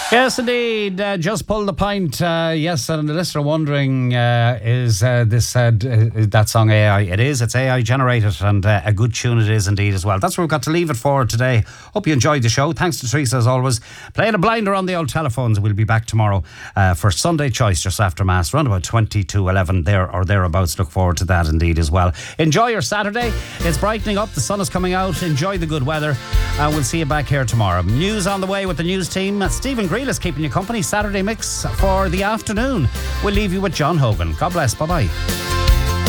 Yes, indeed. Just pull the pint. Yes, and the listener wondering, is that song AI? It is. It's AI generated, and a good tune it is indeed as well. That's where we've got to leave it for today. Hope you enjoyed the show. Thanks to Teresa as always. Playing a blinder on the old telephones. We'll be back tomorrow for Sunday Choice just after Mass, around about 20 to 11 there or thereabouts. Look forward to that indeed as well. Enjoy your Saturday. It's brightening up. The sun is coming out. Enjoy the good weather. And we'll see you back here tomorrow. News on the way with the news team. Stephen Greel is keeping you company. Saturday mix for the afternoon. We'll leave you with John Hogan. God bless. Bye-bye.